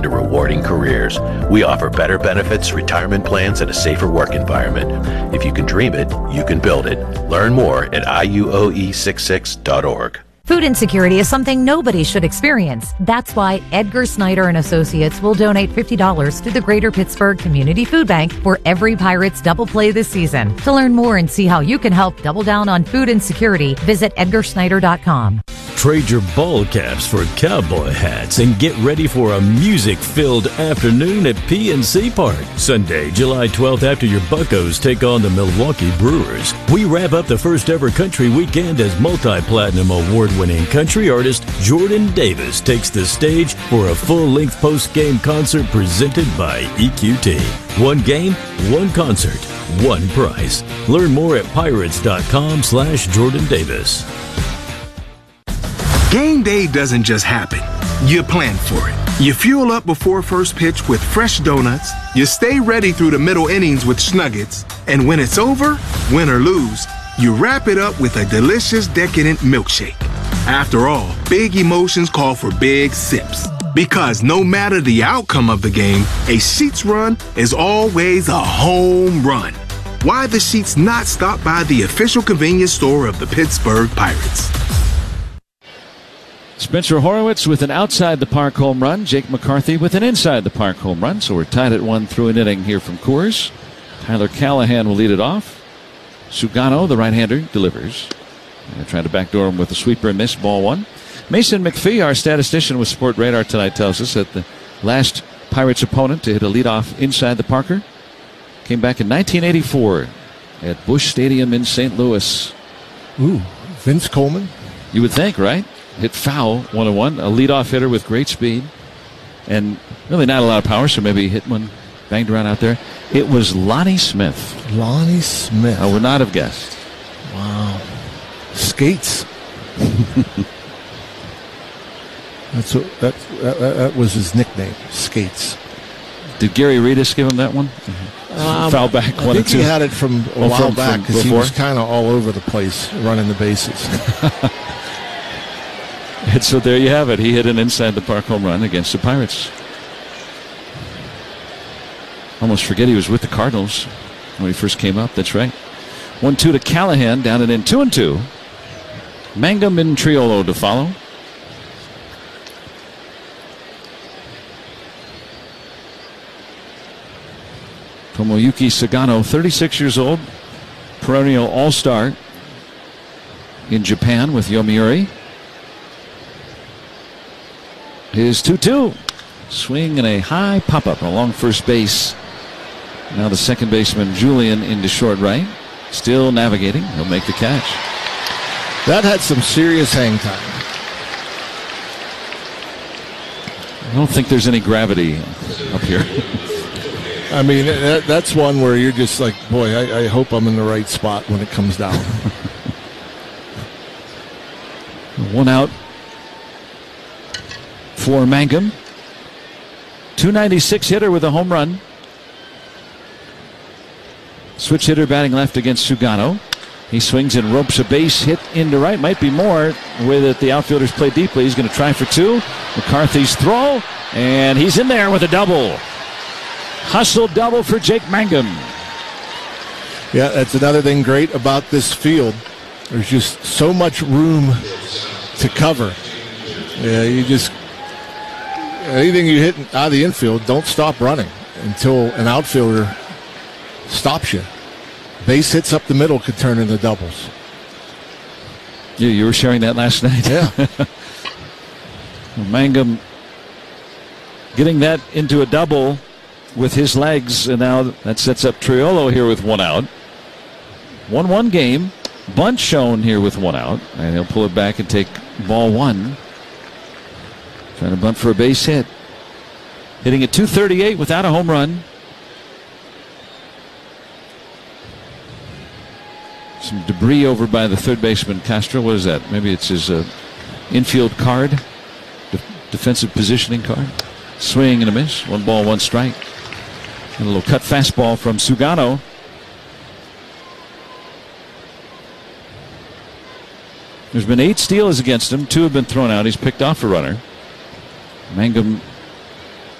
into rewarding careers. We offer better benefits, retirement plans, and a safer work environment. If you can dream it, you can build it. Learn more at iuoe66.org. Food insecurity is something nobody should experience. That's why Edgar Snyder and Associates will donate $50 to the Greater Pittsburgh Community Food Bank for every Pirates double play this season. To learn more and see how you can help double down on food insecurity, visit edgarsnyder.com. Trade your ball caps for cowboy hats and get ready for a music-filled afternoon at PNC Park. Sunday, July 12th, after your Buccos take on the Milwaukee Brewers. We wrap up the first ever country weekend as multi-platinum award-winning country artist Jordan Davis takes the stage for a full-length post-game concert presented by EQT. One game, one concert, one price. Learn more at pirates.com/Jordan Davis. Game day doesn't just happen. You plan for it. You fuel up before first pitch with fresh donuts. You stay ready through the middle innings with Snuggets. And when it's over, win or lose, you wrap it up with a delicious, decadent milkshake. After all, big emotions call for big sips. Because no matter the outcome of the game, a Sheetz run is always a home run. Why the Sheetz not stop by the official convenience store of the Pittsburgh Pirates? Spencer Horowitz with an outside-the-park home run. Jake McCarthy with an inside-the-park home run. So we're tied at 1 through an inning here from Coors. Tyler Callahan will lead it off. Sugano, the right-hander, delivers. Trying to backdoor him with a sweeper and miss. Ball 1. Mason McPhee, our statistician with Sport Radar tonight, tells us that the last Pirates opponent to hit a leadoff inside the Parker came back in 1984 at Busch Stadium in St. Louis. Ooh, Vince Coleman? You would think, right? Hit foul, 1-1. A leadoff hitter with great speed. And really not a lot of power, so maybe he hit one, banged around out there. It was Lonnie Smith. Lonnie Smith. I would not have guessed. Wow. Skates. That was his nickname, Skates. Did Gary Reedus give him that one? Foul back, 1-2. I think he had it from a while back because he was kind of all over the place running the bases. And so there you have it. He hit an inside-the-park home run against the Pirates. Almost forget he was with the Cardinals when he first came up. That's right. 1-2 to Callahan, down and in 2-2. Mangum and Triolo to follow. Tomoyuki Sugano, 36 years old, perennial all-star in Japan with Yomiuri. His 2-2. Swing and a high pop-up along first base. Now the second baseman, Julian, into short right. Still navigating. He'll make the catch. That had some serious hang time. I don't think there's any gravity up here. I mean, that's one where you're just like, boy, I hope I'm in the right spot when it comes down. 1 out for Mangum. 296 hitter with a home run. Switch hitter batting left against Sugano. He swings and ropes a base hit into right. Might be more. The way that the outfielders play deeply. He's going to try for 2. McCarthy's throw. And he's in there with a double. Hustle double for Jake Mangum. Yeah, that's another thing great about this field. There's just so much room to cover. Yeah, you just, anything you hit out of the infield, don't stop running until an outfielder stops you. Base hits up the middle could turn into doubles. Yeah, you were sharing that last night. Yeah. Mangum getting that into a double with his legs, and now that sets up Triolo here with 1 out. 1-1 game. Bunt shown here with 1 out, and he'll pull it back and take ball 1. Trying to bunt for a base hit. Hitting at .238 without a home run. Some debris over by the third baseman, Castro. What is that? Maybe it's his infield card, defensive positioning card. Swing and a miss. 1 ball, 1 strike. And a little cut fastball from Sugano. There's been 8 steals against him. 2 have been thrown out. He's picked off a runner. Mangum